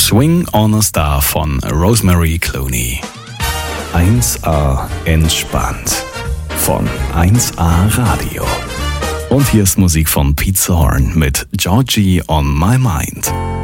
Swing on a Star von Rosemary Clooney. 1A entspannt von 1A Radio. Und hier ist Musik von Pete Zorn mit Georgie on My Mind.